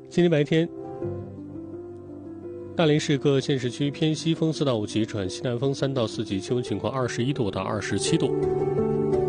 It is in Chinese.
今天白天，大连市各县市区偏西风4到5级转西南风3到4级，气温情况21度到27度。